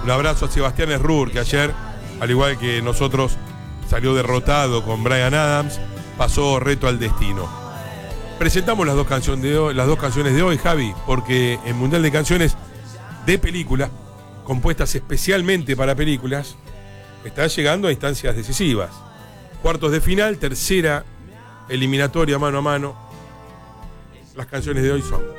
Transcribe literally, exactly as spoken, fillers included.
Un abrazo a Sebastián Errur, que ayer, al igual que nosotros, salió derrotado con Bryan Adams, pasó Reto al Destino. Presentamos las dos canciones de hoy, las dos canciones de hoy, Javi, porque el Mundial de Canciones de Película, compuestas especialmente para películas, está llegando a instancias decisivas. Cuartos de final, tercera eliminatoria mano a mano. Las canciones de hoy son